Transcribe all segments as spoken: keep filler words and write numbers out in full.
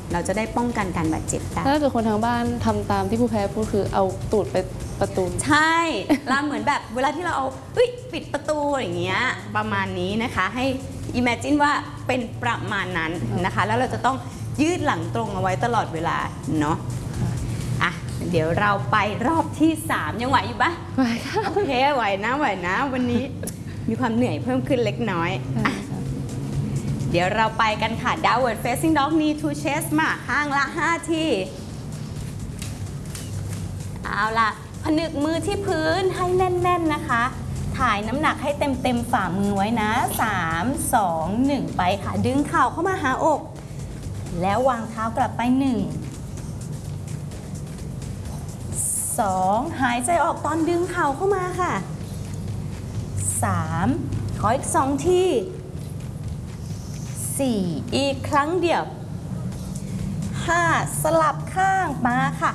เราจะได้ป้องกันการบาดเจ็บได้ถ้าเกิดคนทางบ้านทำตามที่ผู้แพ้พูดคือเอาตูดไปประตูใช่เราเหมือนแบบเวลาที่เราเอาเอ้ยปิดประตูอย่างเงี้ยประมาณนี้นะคะให้ imagine ว่าเป็นประมาณนั้นนะคะแล้วเราจะต้องยืดหลังตรงเอาไว้ตลอดเวลาเนาะอ่ะเดี๋ยวเราไปรอบที่สามยังไหวอยู่ปะไหวค่ะโอเคไหวนะไหวนะวันนี้มีความเหนื่อยเพิ่มขึ้นเล็กน้อยอ่ะเดี๋ยวเราไปกันค่ะ downward facing dog knee to chest มาข้างละห้าทีเอาล่ะผนึกมือที่พื้นให้แน่นๆนะคะถ่ายน้ำหนักให้เต็มๆฝ่ามือไว้นะสาม สอง หนึ่งไปค่ะดึงเข่าเข้ามาหาอกแล้ววางเท้ากลับไปหนึ่ง สองหายใจออกตอนดึงเข่าเข้ามาค่ะสามขออีกสองทีสี่อีกครั้งเดียวห้าสลับข้างมาค่ะ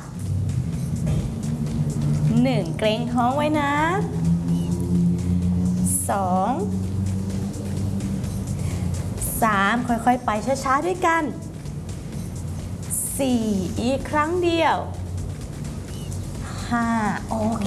หนึ่งเกรงท้องไว้นะสองสามค่อยๆไปช้าๆด้วยกันสี่อีกครั้งเดียวห้าโอเค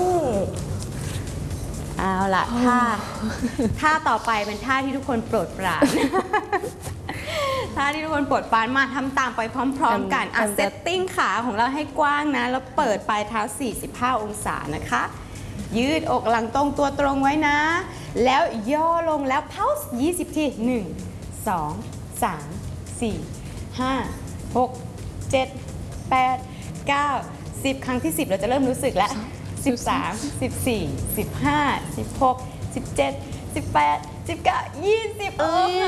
เอาล่ะท่าท่าต่อไปเป็นท่าที่ทุกคนโปรดปรานท่าที่ทุกคนโปรดปรานมาทำตามไปพร้อมๆกันอ่ะเซตติ้งขาของเราให้กว้างนะแล้วเปิดปลายเท้าสี่สิบห้าองศานะคะยืดอกหลังตรงตัวตรงไว้นะแล้วย่อลงแล้วเพาส์ยี่สิบทีหนึ่ง สอง สาม สี่ ห้า หก เจ็ด แปด เก้า สิบครั้งที่สิบเราจะเริ่มรู้สึกแล้วสิบสาม สิบสี่ สิบห้า สิบหก สิบเจ็ด สิบแปด สิบเก้า ยี่สิบโอเค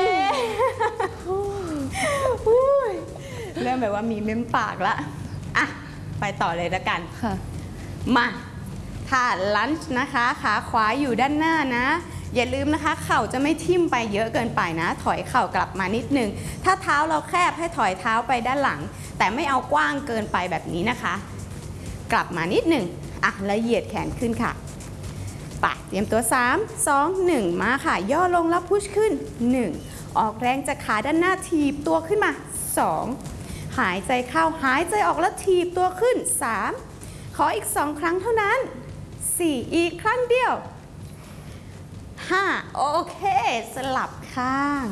เริ่มแบบว่ามีเม้มปากละอ่ะไปต่อเลยละกันค่ะมาท่าลันช์นะคะขาขวาอยู่ด้านหน้านะอย่าลืมนะคะเข่าจะไม่ทิ่มไปเยอะเกินไปนะถอยเข่ากลับมานิดนึงถ้าเท้าเราแคบให้ถอยเท้าไปด้านหลังแต่ไม่เอากว้างเกินไปแบบนี้นะคะกลับมานิดหนึ่งอ่ะแล้วเหยียดแขนขึ้นค่ะไปเตรียมตัวสาม สอง หนึ่งมาค่ะย่อลงแล้วพุชขึ้นหนึ่งออกแรงจากขาด้านหน้าถีบตัวขึ้นมาสองหายใจเข้าหายใจออกแล้วถีบตัวขึ้นสามขออีกสองครั้งเท่านั้นสี่อีกครั้งเดียวห้าโอเคสลับข้าง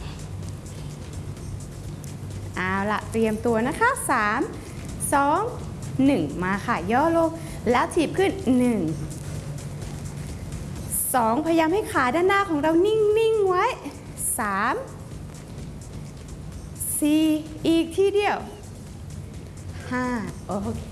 เอาล่ะเตรียมตัวนะคะสาม สอง หนึ่งมาค่ะย่อลงแล้วถีบขึ้นหนึ่ง สองพยายามให้ขาด้านหน้าของเรานิ่งๆไว้สาม สี่อีกทีเดียวห้าโอเค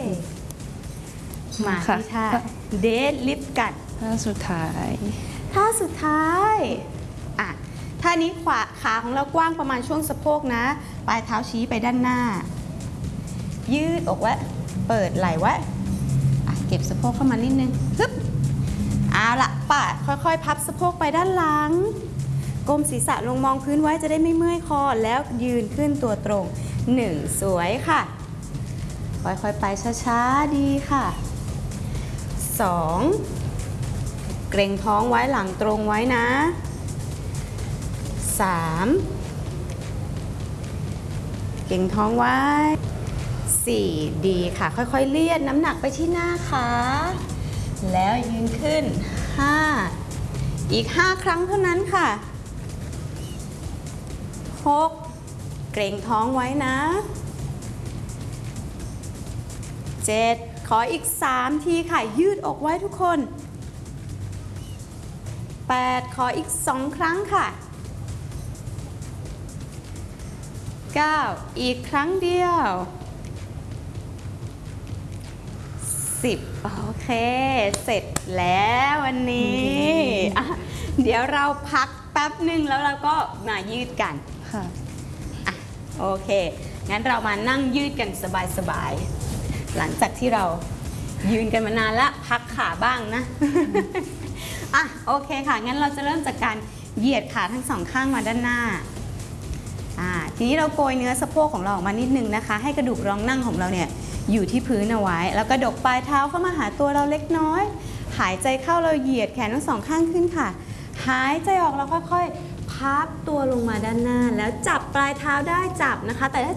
มาที่ท่าเดดลิฟต์กันท่าสุดท้ายท่าสุดท้ายอ่ะท่านี้ขวาขาของเรากว้างประมาณช่วงสะโพกนะปลายเท้าชี้ไปด้านหน้ายืดอกไว้เปิดไหล่ไว้อ่ะเก็บสะโพกเข้ามานิดนึงฮึบเอาละป่ะค่อยๆพับสะโพกไปด้านหลังก้มศีรษะลงมองพื้นไว้จะได้ไม่เมื่อยคอแล้วยืนขึ้นตัวตรงหนึ่งสวยค่ะค่อยๆไปช้าๆดีค่ะสองเกร็งท้องไว้หลังตรงไว้นะสามเกร็งท้องไว้สี่ดีค่ะค่อยๆเลียดน้ำหนักไปที่หน้าขาแล้วยืนขึ้นห้าอีกห้าครั้งเท่านั้นค่ะหกเกร็งท้องไว้นะเจ็ดขออีกสามทีค่ะยืดอกไว้ทุกคนแปดขออีกสองครั้งค่ะเก้าอีกครั้งเดียวสิบโอเคเสร็จแล้ววันนี้อ่ะเดี๋ยวเราพักแป๊บหนึ่งแล้วเราก็มายืดกันค่ะอ่ะโอเคงั้นเรามานั่งยืดกันสบายๆหลังจากที่เรายืนกันมานานละพักขาบ้างนะอ่ะโอเคค่ะงั้นเราจะเริ่มจากการเหยียดขาทั้งสองข้างมาด้านหน้าอ่าทีนี้เราโกยเนื้อสะโพกของเราออกมานิดนึงนะคะให้กระดูกรองนั่งของเราเนี่ยอยู่ที่พื้นเอาไว้แล้วกระดกปลายเท้าเข้ามาหาตัวเราเล็กน้อยหายใจเข้าเราเหยียดแขนทั้งสองข้างขึ้นค่ะหายใจออกเราค่อยๆพับตัวลงมาด้านหน้าแล้วจับปลายเท้าได้จับนะคะแต่ถ้า